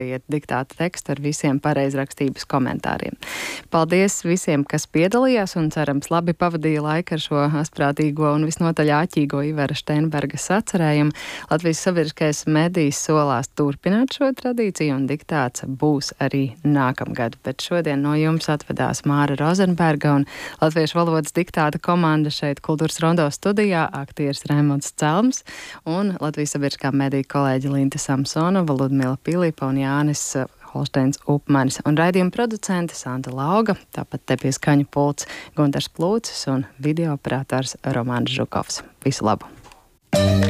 diktāta tekstu ar visiem pareizrakstības komentāriem. Paldies visiem, kas piedalījās un cerams labi pavadīja laiku ar šo asprātīgo un visnotaļ āķīgo Ivara Steinberga sacerējumu. Latvijas sabiedriskais medijs solās turpināt šo tradīciju un diktāts būs arī nākamgad. Bet šodien no jums atvedās Māra Rozenberga un latviešu valodas diktāta komanda šeit Kultūras Rondo studijā, aktieris Raimonds Celms un Latvijas sabiedriskā medija kolēģi Linta Samsonova, Ludmila Pilipa un Jānis Holsteins Upmanis un raidījuma producente Santa Lauga, tāpat te pie skaņu pults Guntars Plūcis un video operators Romāns Žukovs. Visu labu!